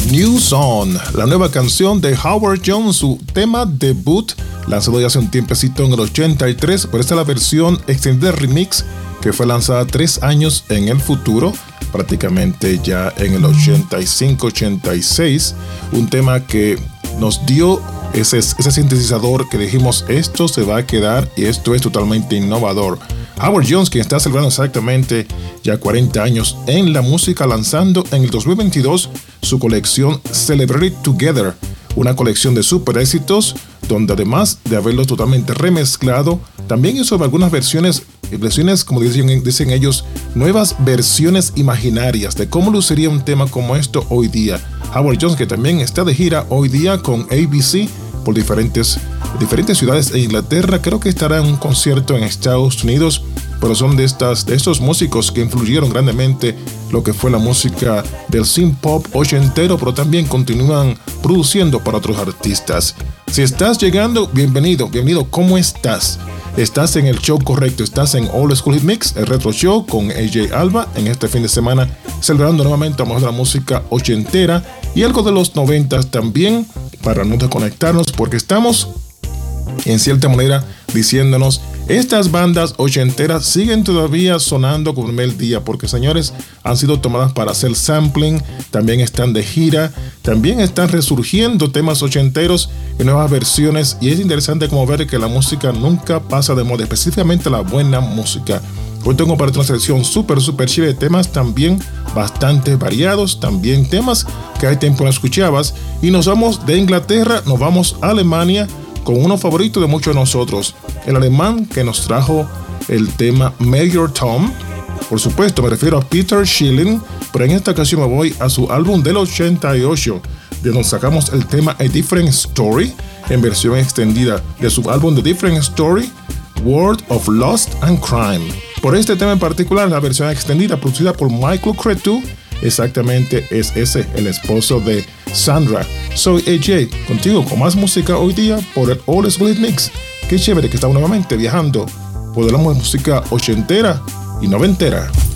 New Song, la nueva canción de Howard Jones, su tema debut, lanzado ya hace un tiempecito en el 83, pero esta es la versión extendida remix que fue lanzada 3 años en el futuro, prácticamente ya en el 85-86, un tema que nos dio ese sintetizador que dijimos, esto se va a quedar y esto es totalmente innovador. Howard Jones, quien está celebrando exactamente ya 40 años en la música, lanzando en el 2022 su colección Celebrate Together, una colección de super éxitos, donde además de haberlo totalmente remezclado, también hizo algunas versiones como dicen ellos, nuevas versiones imaginarias de cómo luciría un tema como esto hoy día. Howard Jones, que también está de gira hoy día con ABC por diferentes ciudades de Inglaterra, creo que estará en un concierto en Estados Unidos, pero son de estos músicos que influyeron grandemente lo que fue la música del synth pop ochentero, pero también continúan produciendo para otros artistas. Si estás llegando, bienvenido, ¿cómo estás? Estás en el show correcto, estás en Old School Hit Mix, el retro show con AJ Alba, en este fin de semana celebrando nuevamente a lo mejor de la música ochentera y algo de los 90s también, para no desconectarnos, porque estamos en cierta manera diciéndonos, estas bandas ochenteras siguen todavía sonando como el primer día, porque señores, han sido tomadas para hacer sampling, también están de gira, también están resurgiendo temas ochenteros y nuevas versiones, y es interesante como ver que la música nunca pasa de moda, específicamente la buena música. Hoy tengo para ti una selección súper chile de temas también bastante variados, también temas que hay tiempo no escuchabas, y nos vamos de Inglaterra, nos vamos a Alemania, con uno favorito de muchos de nosotros, el alemán que nos trajo el tema Major Tom. Por supuesto, me refiero a Peter Schilling, pero en esta ocasión me voy a su álbum del 88, de donde sacamos el tema A Different Story, en versión extendida de su álbum The Different Story, World of Lust and Crime. Por este tema en particular, la versión extendida producida por Michael Cretu, exactamente es ese, el esposo de Sandra. Soy AJ, contigo con más música hoy día por el Old School Hit Mix. Qué chévere que estamos nuevamente viajando por la música ochentera y noventera.